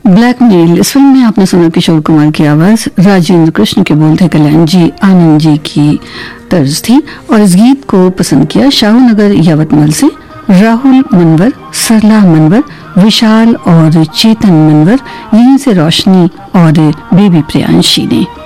Blackmail, इस film में आपने सुना किशोर कुमार की आवाज, राजेंद्र कृष्ण के बोल थे, कल्याण जी आनंद जी की तर्ज थी। और इस गीत को पसंद किया शाहूनगर यवतमल से राहुल मनवर, सरला मनवर, विशाल और चेतन मनवर, यहीं से रोशनी और बेबी प्रियांशी ने।